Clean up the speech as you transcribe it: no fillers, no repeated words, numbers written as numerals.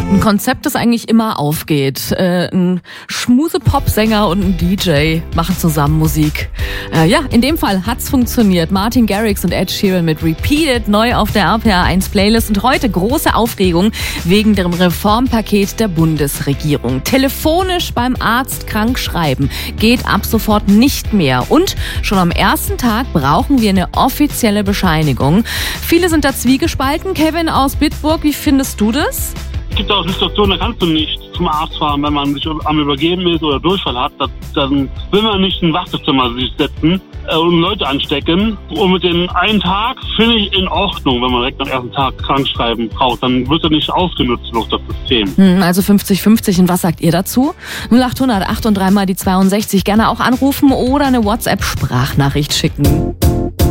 Ein Konzept, das eigentlich immer aufgeht. Ein Schmuse-Pop-Sänger und ein DJ machen zusammen Musik. Ja, in dem Fall hat's funktioniert. Martin Garrix und Ed Sheeran mit Repeated, neu auf der RPR1 Playlist. Und heute große Aufregung wegen dem Reformpaket der Bundesregierung. Telefonisch beim Arzt krank schreiben geht ab sofort nicht mehr. Und schon am ersten Tag brauchen wir eine offizielle Bescheinigung. Viele sind da zwiegespalten. Kevin aus Bitburg, wie findest du das? Es gibt auch Situationen, da kannst du nicht zum Arzt fahren, wenn man sich am Übergeben ist oder Durchfall hat. Dann will man nicht in ein Wartezimmer sich setzen und Leute anstecken. Und mit dem einen Tag finde ich in Ordnung, wenn man direkt am ersten Tag krankschreiben braucht. Dann wird er nicht ausgenutzt durch das System. Also 50-50. Und was sagt ihr dazu? 0800 8 und 3 mal die 62. Gerne auch anrufen oder eine WhatsApp-Sprachnachricht schicken.